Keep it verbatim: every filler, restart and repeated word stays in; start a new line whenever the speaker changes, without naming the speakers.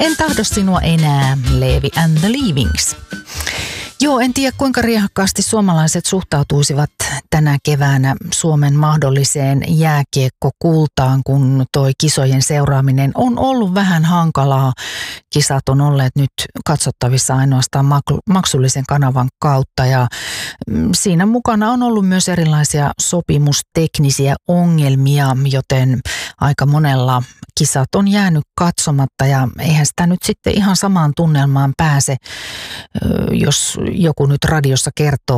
En tahdo sinua enää, Leevi and the Leavings. Joo, en tiedä kuinka riehakkaasti suomalaiset suhtautuisivat tänä keväänä Suomen mahdolliseen jääkiekkokultaan, kun toi kisojen seuraaminen on ollut vähän hankalaa. Kisat on olleet nyt katsottavissa ainoastaan maksullisen kanavan kautta ja siinä mukana on ollut myös erilaisia sopimusteknisiä ongelmia, joten aika monella kisat on jäänyt katsomatta ja eihän sitä nyt sitten ihan samaan tunnelmaan pääse, jos joku nyt radiossa kertoo,